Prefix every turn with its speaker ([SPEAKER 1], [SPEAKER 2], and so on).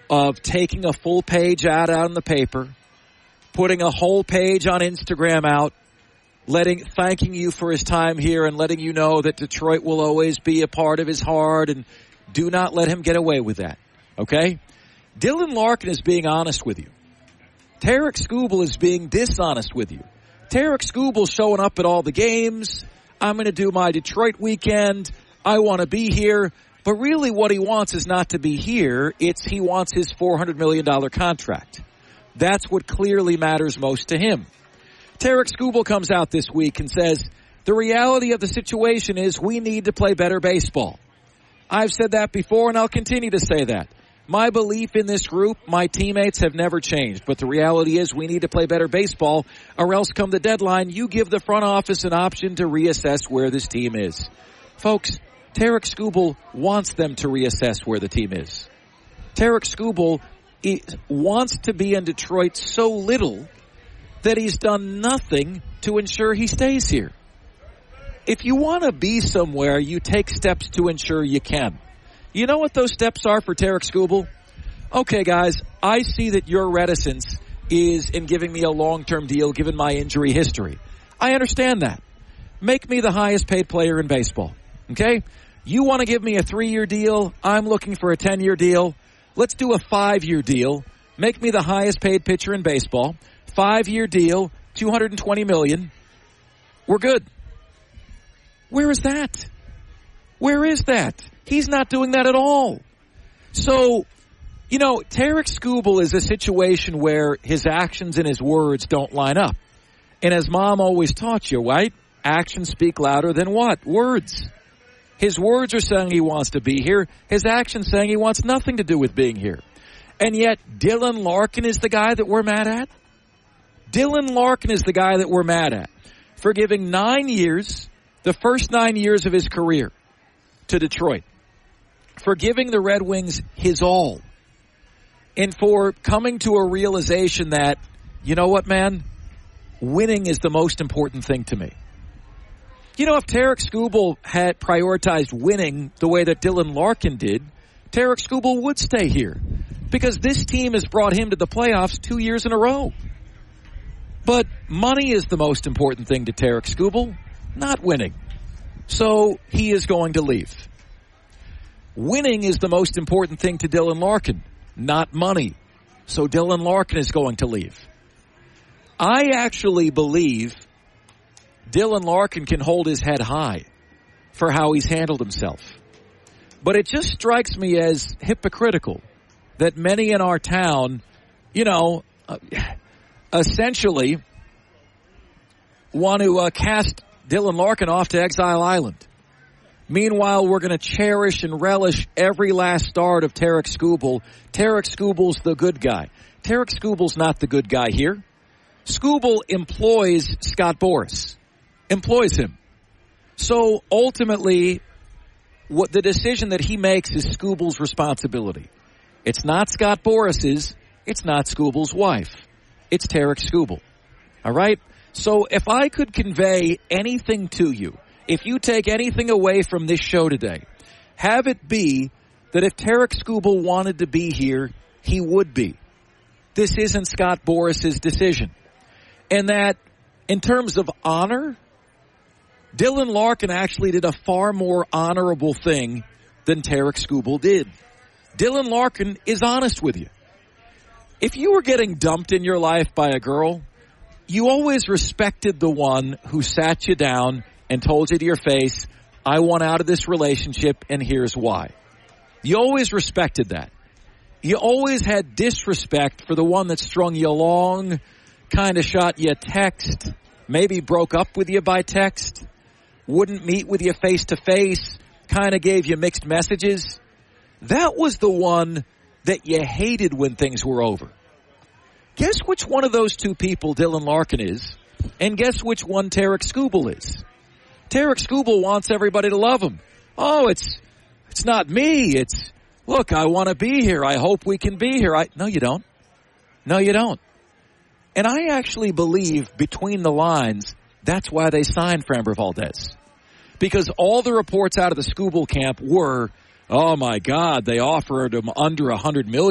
[SPEAKER 1] of taking a full page ad out in the paper, putting a whole page on Instagram out, thanking you for his time here and letting you know that Detroit will always be a part of his heart, and do not let him get away with that, okay? Dylan Larkin is being honest with you. Tarek Skubal is being dishonest with you. Tarek Skubal showing up at all the games. I'm going to do my Detroit weekend. I want to be here. But really what he wants is not to be here. He wants his $400 million contract. That's what clearly matters most to him. Tarek Skubal comes out this week and says, the reality of the situation is we need to play better baseball. I've said that before, and I'll continue to say that. My belief in this group, my teammates have never changed. But the reality is we need to play better baseball, or else come the deadline, you give the front office an option to reassess where this team is. Folks, Tarek Skubal wants them to reassess where the team is. Tarek Skubal wants to be in Detroit so little that he's done nothing to ensure he stays here. If you want to be somewhere, you take steps to ensure you can. You know what those steps are for Tarek Skubal? Okay, guys, I see that your reticence is in giving me a long-term deal given my injury history. I understand that. Make me the highest paid player in baseball, okay? You want to give me a 3-year deal? I'm looking for a 10-year deal. Let's do a 5-year deal. Make me the highest paid pitcher in baseball. 5-year deal, $220 million. We're good. Where is that? Where is that? He's not doing that at all. So, Tarek Skubal is a situation where his actions and his words don't line up. And as Mom always taught you, right? Actions speak louder than what? Words. His words are saying he wants to be here. His actions saying he wants nothing to do with being here. And yet, Dylan Larkin is the guy that we're mad at? Dylan Larkin is the guy that we're mad at for giving 9 years, the first 9 years of his career, to Detroit, for giving the Red Wings his all, and for coming to a realization that, you know what, man, winning is the most important thing to me. If Tarek Skubal had prioritized winning the way that Dylan Larkin did, Tarek Skubal would stay here, because this team has brought him to the playoffs 2 years in a row. But money is the most important thing to Tarek Skubal, not winning. So he is going to leave. Winning is the most important thing to Dylan Larkin, not money. So Dylan Larkin is going to leave. I actually believe Dylan Larkin can hold his head high for how he's handled himself. But it just strikes me as hypocritical that many in our town, essentially want to cast Dylan Larkin off to Exile Island. Meanwhile, we're going to cherish and relish every last start of Tarek Skubal. Tarek Skubal's the good guy. Tarek Skubal's not the good guy here. Skubal employs Scott Boras. Employs him. So ultimately, what the decision that he makes is Skubal's responsibility. It's not Scott Boras's. It's not Skubal's wife. It's Tarek Skubal. All right? So if I could convey anything to you, if you take anything away from this show today, have it be that if Tarek Skubal wanted to be here, he would be. This isn't Scott Boras's decision. And that in terms of honor, Dylan Larkin actually did a far more honorable thing than Tarek Skubal did. Dylan Larkin is honest with you. If you were getting dumped in your life by a girl, you always respected the one who sat you down and told you to your face, I want out of this relationship and here's why. You always respected that. You always had disrespect for the one that strung you along, kind of shot you a text, maybe broke up with you by text, wouldn't meet with you face to face, kind of gave you mixed messages. That was the one that you hated when things were over. Guess which one of those two people Dylan Larkin is, and guess which one Tarek Skubal is. Tarek Skubal wants everybody to love him. Oh, it's not me. It's, look, I want to be here. I hope we can be here. No, you don't. No, you don't. And I actually believe between the lines, that's why they signed Framber Valdez. Because all the reports out of the Skubal camp were, oh my God, they offered him under $100 million.